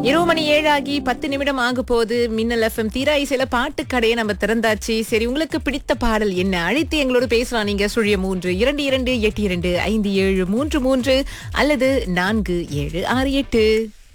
இரவு மணி 7 ஆகி 10 நிமிடம் ஆக போது. மின்னல் எஃப்எம் தீரா இசையில பாட்டு கடையை நம்ம திறந்தாச்சு. சரி, உங்களுக்கு பிடித்த பாடல் என்ன? அழைத்து எங்களோட பேசலாம். நீங்க 0322825733 அல்லது 4768.